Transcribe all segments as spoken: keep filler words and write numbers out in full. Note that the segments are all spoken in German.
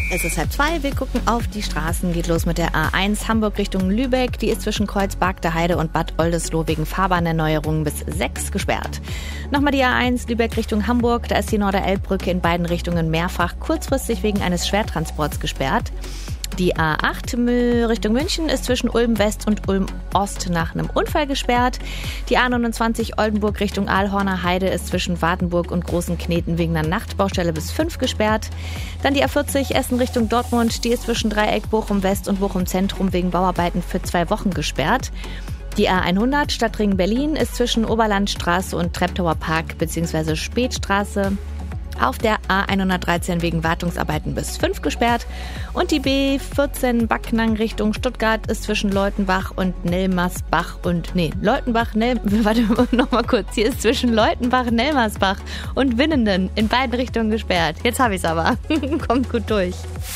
Es ist halb zwei, wir gucken auf die Straßen, geht los mit der A eins Hamburg Richtung Lübeck. Die ist zwischen Kreuzberg, Heide und Bad Oldesloe wegen Fahrbahnerneuerungen bis sechs gesperrt. Nochmal die A eins Lübeck Richtung Hamburg, da ist die Norderelbbrücke in beiden Richtungen mehrfach kurzfristig wegen eines Schwertransports gesperrt. Die A acht Richtung München ist zwischen Ulm West und Ulm Ost nach einem Unfall gesperrt. Die A neunundzwanzig Oldenburg Richtung Aalhorner Heide ist zwischen Wartenburg und Großen Kneten wegen einer Nachtbaustelle bis fünf gesperrt. Dann die A vierzig Essen Richtung Dortmund, die ist zwischen Dreieck Bochum West und Bochum Zentrum wegen Bauarbeiten für zwei Wochen gesperrt. Die A hundert Stadtring Berlin ist zwischen Oberlandstraße und Treptower Park bzw. Spätstraße auf der A hundertdreizehn wegen Wartungsarbeiten bis fünf gesperrt. Und die B vierzehn Backnang Richtung Stuttgart ist zwischen Leutenbach und Nelmersbach und, nee, Leutenbach, Nel, warte, nochmal kurz, hier ist zwischen Leutenbach, Nelmersbach und Winnenden in beiden Richtungen gesperrt. Jetzt habe ich es aber. Kommt gut durch.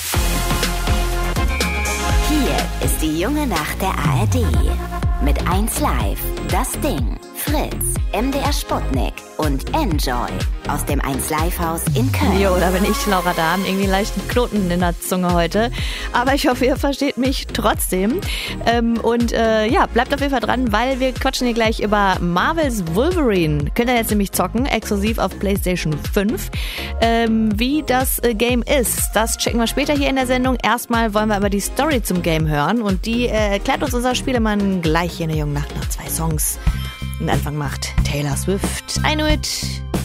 Hier ist die junge Nacht der A R D. Mit eins Live, das Ding, Fritz, M D R Sputnik und Enjoy aus dem eins Live Haus in Köln. Jo, da bin ich, Laura Dahm, irgendwie einen leichten Knoten in der Zunge heute. Aber ich hoffe, ihr versteht mich trotzdem. Ähm, und äh, ja, bleibt auf jeden Fall dran, weil wir quatschen hier gleich über Marvel's Wolverine. Könnt ihr jetzt nämlich zocken, exklusiv auf PlayStation fünf. Ähm, wie das äh, Game ist, das checken wir später hier in der Sendung. Erstmal wollen wir aber die Story zum Game hören und die äh, erklärt uns unser Spielemann gleich hier in der jungen Nacht nach zwei Songs. Den Anfang macht Taylor Swift. I Know It.